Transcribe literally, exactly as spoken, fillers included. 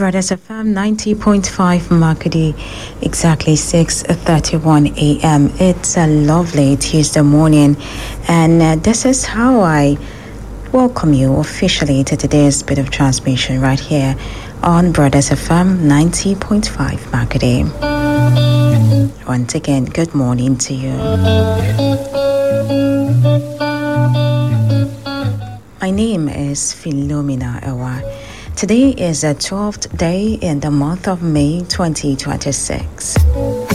Brothers F M ninety point five Makadi, exactly six thirty-one a m. It's a lovely Tuesday morning, and uh, this is how I welcome you officially to today's bit of transmission right here on Brothers F M ninety point five Makadi. Once again, good morning to you. My name is Philomena Ewa. Today is the twelfth day in the month of May twenty twenty-six.